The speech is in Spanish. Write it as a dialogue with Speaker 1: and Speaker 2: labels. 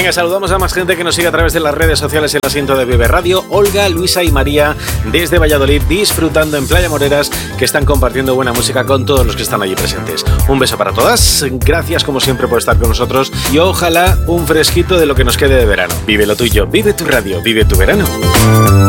Speaker 1: Venga, saludamos a más gente que nos sigue a través de las redes sociales en el asiento de Vive Radio. Olga, Luisa y María desde Valladolid, disfrutando en Playa Moreras, que están compartiendo buena música con todos los que están allí presentes. Un beso para todas, gracias como siempre por estar con nosotros y ojalá un fresquito de lo que nos quede de verano. Vive lo tuyo, vive tu radio, vive tu verano.